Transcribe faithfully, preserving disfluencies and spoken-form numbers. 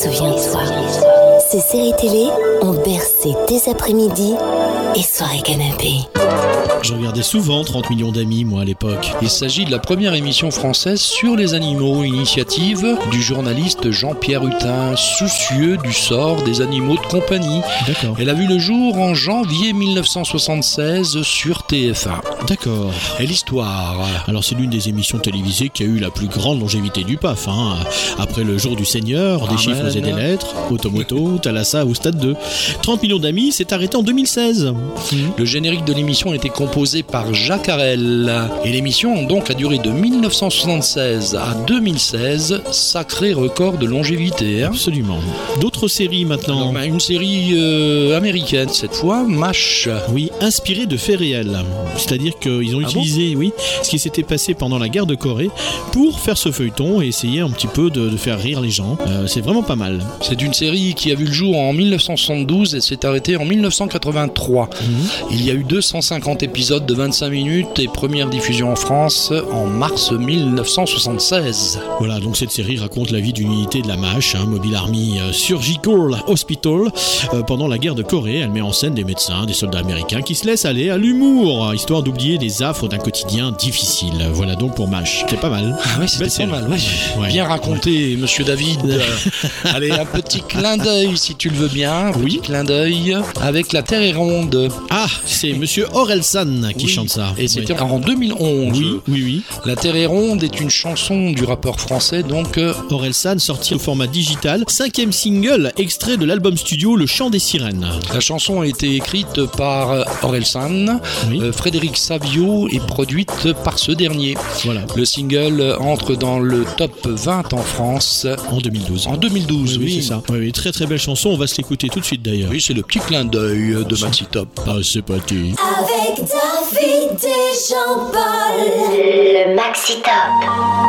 Souviens-toi, ces séries télé ont bercé tes après-midi et soirées canapé. Je regardais souvent trente millions d'amis, moi, à l'époque. Il s'agit de la première émission française sur les animaux, initiative du journaliste Jean-Pierre Hutin, soucieux du sort des animaux de compagnie. D'accord. Elle a vu le jour en janvier mille neuf cent soixante-seize sur T F un. D'accord. Et l'histoire? Alors, c'est l'une des émissions télévisées qui a eu la plus grande longévité du P A F. Hein. Après le jour du Seigneur, des Amen. chiffres et des lettres, Automoto, Thalassa ou Stade deux. trente millions d'amis, c'est arrêté en deux mille seize. Mmh. Le générique de l'émission était composé par Jacques Harel. Et l'émission donc a duré de mille neuf cent soixante-seize à deux mille seize. Sacré record de longévité. Hein. Absolument. D'autres séries maintenant. Alors, bah, une série euh, américaine cette fois, MASH. Oui, inspirée de faits réels. C'est-à-dire qu'ils ont Ah utilisé bon oui, ce qui s'était passé pendant la guerre de Corée pour faire ce feuilleton et essayer un petit peu de, de faire rire les gens. Euh, c'est vraiment pas mal. C'est une série qui a vu le jour en mille neuf cent soixante-douze et s'est arrêtée en mille neuf cent quatre-vingt-trois. Mmh. Il y a eu deux cent cinquante épisodes de vingt-cinq minutes et première diffusion en France en mars mille neuf cent soixante-seize. Voilà, donc cette série raconte la vie d'une unité de la MASH, hein, Mobile Army Surgical Hospital, euh, pendant la guerre de Corée. Elle met en scène des médecins, des soldats américains qui se laissent aller à l'humour, histoire d'oublier des affres d'un quotidien difficile. Voilà donc pour MASH. C'est pas mal. Ah oui, c'est pas mal. Ouais. Ouais. Bien raconté, ouais. Monsieur David. Allez, un petit clin d'œil si tu le veux bien. Un petit oui. clin d'œil avec La Terre est ronde. Ah, c'est Monsieur Orelsan qui oui. chante ça. Et c'était oui. en deux mille onze. Oui, oui, oui. La Terre est ronde est une chanson du rappeur français, donc. Euh... Orelsan, sorti au format digital. Cinquième single, extrait de l'album studio Le Chant des Sirènes. La chanson a été écrite par Orelsan, oui. euh, Frédéric Savio et produite par ce dernier. Voilà. Le single entre dans le top vingt en France en deux mille douze. En deux mille douze, oui, oui, oui. c'est ça. Oui, oui, très très belle chanson. On va se l'écouter tout de suite d'ailleurs. Oui, c'est le petit clin d'œil de Maxi Top. Ah, c'est parti. Avec David et Jean-Paul, le Maxi Top.